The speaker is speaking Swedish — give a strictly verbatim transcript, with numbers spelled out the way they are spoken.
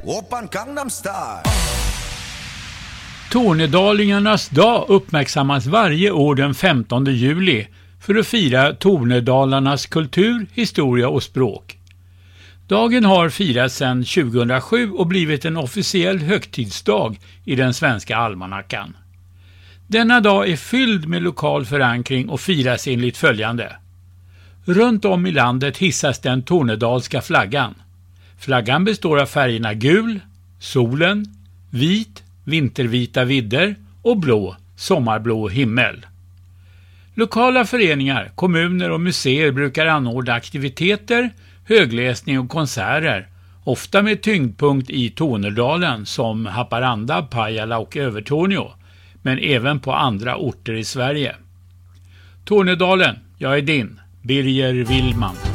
Oppan Gangnam Style. Tornedalingarnas dag uppmärksammas varje år den femtonde juli för att fira tornedalarnas kultur, historia och språk. Dagen har firats sedan tjugohundrasju och blivit en officiell högtidsdag i den svenska almanackan. Denna dag är fylld med lokal förankring och firas enligt följande. Runt om i landet hissas den tornedalska flaggan. Flaggan består av färgerna gul, solen, vit, vintervita vidder och blå, sommarblå himmel. Lokala föreningar, kommuner och museer brukar anordna aktiviteter, högläsning och konserter, ofta med tyngdpunkt i Tornedalen som Haparanda, Pajala och Övertorneå, men även på andra orter i Sverige. Tornedalen, jag är din, Birger Willman.